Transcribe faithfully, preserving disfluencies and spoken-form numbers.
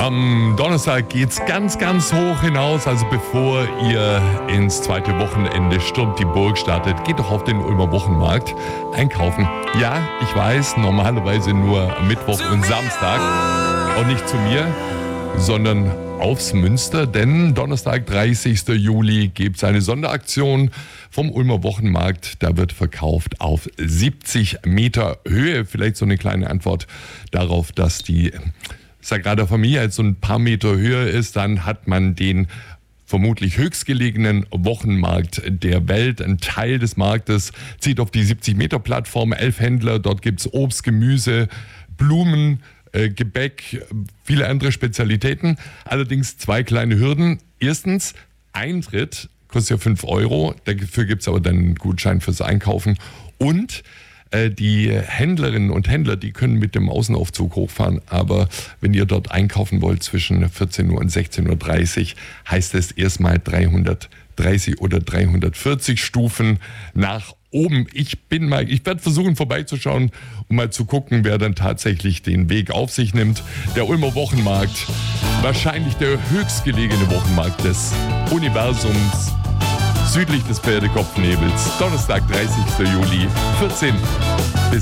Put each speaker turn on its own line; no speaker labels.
Am Donnerstag geht's ganz, ganz hoch hinaus. Also bevor ihr ins zweite Wochenende Sturm die Burg startet, geht doch auf den Ulmer Wochenmarkt einkaufen. Ja, ich weiß, normalerweise nur Mittwoch und Samstag. Und nicht zu mir, sondern aufs Münster, denn Donnerstag, dreißigsten Juli, gibt es eine Sonderaktion vom Ulmer Wochenmarkt. Da wird verkauft auf siebzig Meter Höhe. Vielleicht so eine kleine Antwort darauf, dass die Sagrada Familia jetzt so ein paar Meter höher ist. Dann hat man den vermutlich höchstgelegenen Wochenmarkt der Welt. Ein Teil des Marktes zieht auf die siebzig Meter Plattform. Elf Händler, dort gibt es Obst, Gemüse, Blumen, äh, Gebäck, viele andere Spezialitäten. Allerdings zwei kleine Hürden. Erstens, Eintritt kostet ja fünf Euro. Dafür gibt es aber dann einen Gutschein fürs Einkaufen. Und äh, die Händlerinnen und Händler, die können mit dem Außenaufzug hochfahren. Aber wenn ihr dort einkaufen wollt zwischen vierzehn Uhr und sechzehn Uhr dreißig, heißt es erstmal dreihundertdreißig oder dreihundertvierzig Stufen nach oben. Ich bin mal, ich werde versuchen vorbeizuschauen, um mal zu gucken, wer dann tatsächlich den Weg auf sich nimmt. Der Ulmer Wochenmarkt, wahrscheinlich der höchstgelegene Wochenmarkt des Universums, südlich des Pferdekopfnebels. Donnerstag, dreißigsten Juli, vierzehn bis